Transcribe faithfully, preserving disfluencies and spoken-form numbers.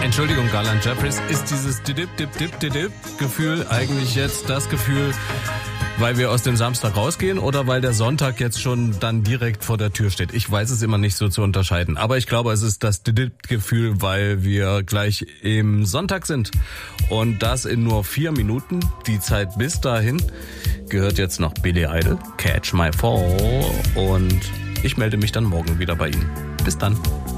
Entschuldigung, Garland Jeffries, ist dieses Dip-Dip-Dip-Dip-Gefühl eigentlich jetzt das Gefühl, weil wir aus dem Samstag rausgehen oder weil der Sonntag jetzt schon dann direkt vor der Tür steht? Ich weiß es immer nicht so zu unterscheiden. Aber ich glaube, es ist das Gefühl, weil wir gleich im Sonntag sind. Und das in nur vier Minuten. Die Zeit bis dahin gehört jetzt noch Billy Idol, Catch My Fall. Und ich melde mich dann morgen wieder bei Ihnen. Bis dann.